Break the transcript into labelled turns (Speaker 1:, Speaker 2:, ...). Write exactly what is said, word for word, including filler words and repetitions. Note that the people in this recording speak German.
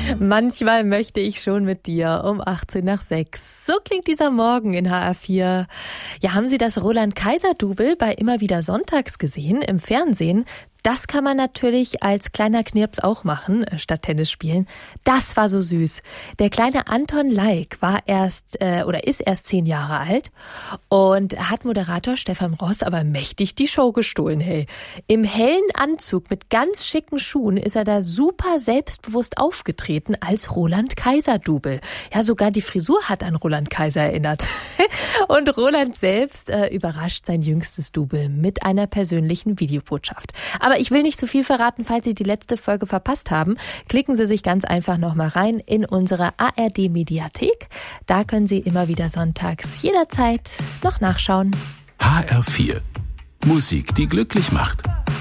Speaker 1: Manchmal möchte ich schon mit dir um achtzehn nach sechs. So klingt dieser Morgen in H R vier. Ja, haben Sie das Roland-Kaiser-Double bei Immer wieder sonntags gesehen im Fernsehen? Das kann man natürlich als kleiner Knirps auch machen, statt Tennis spielen. Das war so süß. Der kleine Anton Leik war erst äh, oder ist erst zehn Jahre alt und hat Moderator Stefan Ross aber mächtig die Show gestohlen, hey. Im hellen Anzug mit ganz schicken Schuhen ist er da super selbstbewusst aufgetreten als Roland-Kaiser-Double. Ja, sogar die Frisur hat an Roland Kaiser erinnert. Und Roland selbst äh, überrascht sein jüngstes Double mit einer persönlichen Videobotschaft. Aber ich will nicht zu viel verraten, falls Sie die letzte Folge verpasst haben. Klicken Sie sich ganz einfach nochmal rein in unsere A R D-Mediathek. Da können Sie immer wieder sonntags jederzeit noch nachschauen.
Speaker 2: H R vier. Musik, die glücklich macht.